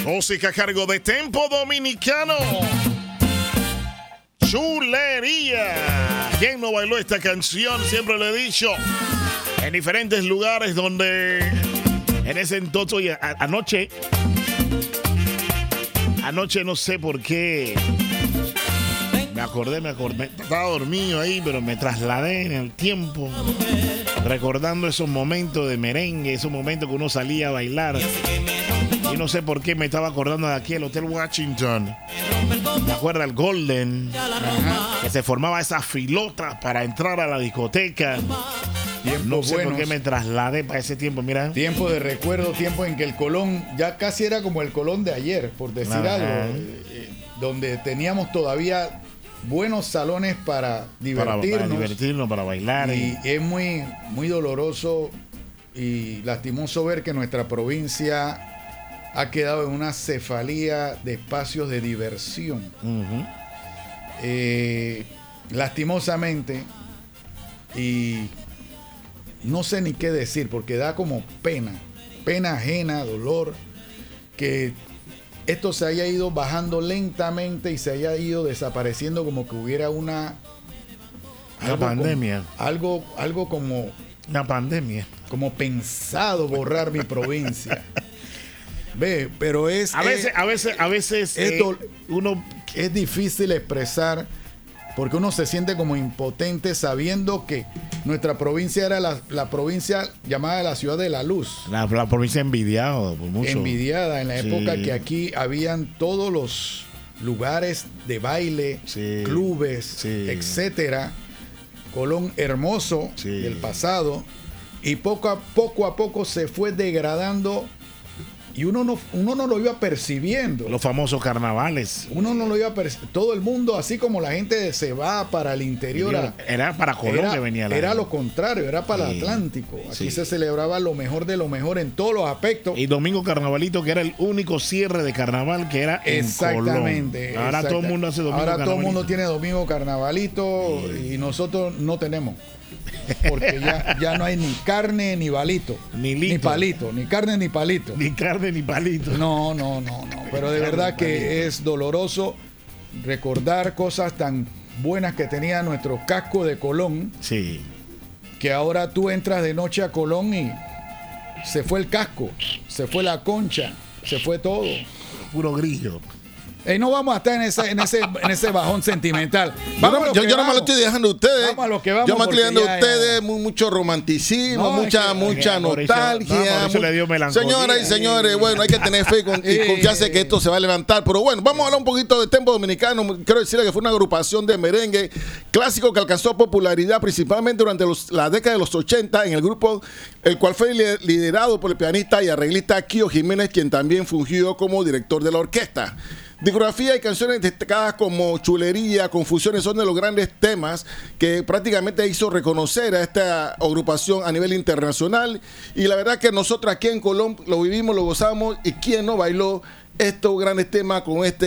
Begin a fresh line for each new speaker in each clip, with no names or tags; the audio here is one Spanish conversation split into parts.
Música a cargo de Tempo Dominicano. Chulería. ¿Quién no bailó esta canción? Siempre lo he dicho. En diferentes lugares donde en ese entonces, oye, anoche no sé por qué. Me acordé. Estaba dormido ahí, pero me trasladé en el tiempo. Recordando esos momentos de merengue, esos momentos que uno salía a bailar. Y no sé por qué me estaba acordando de aquí el Hotel Washington. Me acuerdo el Golden. Que se formaba esa filota para entrar a la discoteca. No sé por qué me trasladé para ese tiempo, mira.
Tiempo de recuerdo, tiempo en que el Colón ya casi era como el Colón de ayer, por decir algo. Donde teníamos todavía buenos salones para divertirnos.
Para bailar.
Y es muy, muy doloroso y lastimoso ver que nuestra provincia ha quedado en una cefalía de espacios de diversión. Lastimosamente, y no sé ni qué decir, porque da como pena ajena, dolor, que esto se haya ido bajando lentamente y se haya ido desapareciendo, como que hubiera una
pandemia.
Algo como
una pandemia.
Como pensado borrar mi provincia. Ve, pero es
a veces
uno es difícil expresar, porque uno se siente como impotente sabiendo que nuestra provincia era la provincia llamada la ciudad de la luz.
La provincia envidiada por mucho.
Envidiada en la época que aquí habían todos los lugares de baile, clubes, etcétera. Colón hermoso del pasado, y poco a poco se fue degradando. Y uno no lo iba percibiendo.
Los famosos carnavales.
Uno no lo iba percibiendo. Todo el mundo, así como la gente se va para el interior.
Era para Colón que venía la gente.
Era lo contrario, era para el Atlántico. Aquí se celebraba lo mejor de lo mejor en todos los aspectos.
Y Domingo Carnavalito, que era el único cierre de carnaval que era en
Exactamente.
Colón. Ahora todo el mundo hace Domingo Carnavalito.
Ahora todo el mundo tiene Domingo Carnavalito y nosotros no tenemos. Porque ya no hay ni carne ni balito. Ni palito. Ni carne ni palito.
Ni carne ni palito.
No. Pero de verdad que es doloroso recordar cosas tan buenas que tenía nuestro casco de Colón.
Sí.
Que ahora tú entras de noche a Colón y se fue el casco, se fue la concha, se fue todo.
Puro grillo.
No vamos a estar en ese bajón sentimental.
Yo no me lo estoy dejando a ustedes.
Vamos a lo que vamos.
Yo me estoy dejando a ustedes mucho romanticismo, mucha nostalgia. Señoras y señores, bueno, hay que tener fe y confianza que esto se va a levantar. Pero bueno, vamos a hablar un poquito de Tempo Dominicano. Quiero decirle que fue una agrupación de merengue clásico que alcanzó popularidad principalmente durante la década de los 80 en el grupo, el cual fue liderado por el pianista y arreglista Kio Jiménez, quien también fungió como director de la orquesta. Discografía y canciones destacadas como Chulería, Confusiones son de los grandes temas que prácticamente hizo reconocer a esta agrupación a nivel internacional. Y la verdad que nosotros aquí en Colón lo vivimos, lo gozamos, y quién no bailó estos grandes temas con esta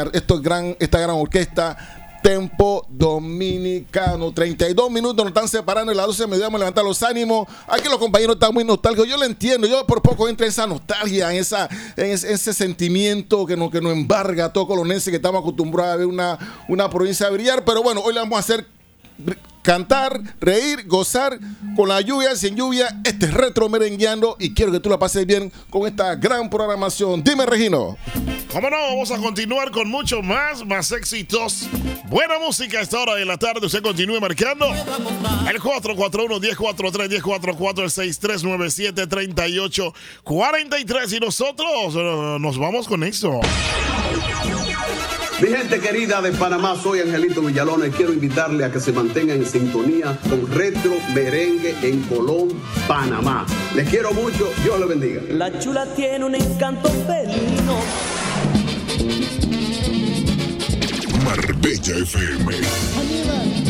gran orquesta. Tempo Dominicano. 32 minutos nos están separando y las 12 me debemos levantar los ánimos. Aquí los compañeros están muy nostálgicos. Yo lo entiendo. Yo por poco entro en esa nostalgia, en ese sentimiento que nos embarga a todos colonenses que estamos acostumbrados a ver una provincia brillar. Pero bueno, hoy le vamos a hacer cantar, reír, gozar con la lluvia, sin lluvia. Este es Retro Merengueando y quiero que tú la pases bien con esta gran programación. Dime, Regino.
¿Cómo no? Vamos a continuar con mucho más éxitos. Buena música a esta hora de la tarde. Usted continúe marcando el 441-1043, 1044, el 6397-3843. Y nosotros nos vamos con eso.
Mi gente querida de Panamá, soy Angelito Villalona y quiero invitarle a que se mantengan en sintonía con Retro Merengue en Colón, Panamá. Les quiero mucho, Dios les bendiga.
La chula tiene un encanto felino.
Marbella FM.